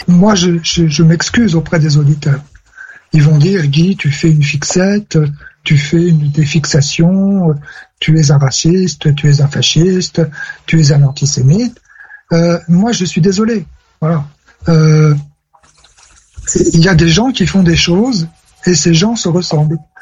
moi, je m'excuse auprès des auditeurs. Ils vont dire, Guy, tu fais une fixette, tu fais des fixations, tu es un raciste, tu es un fasciste, tu es un antisémite. Moi, je suis désolé. Voilà. Il y a des gens qui font des choses et ces gens se ressemblent.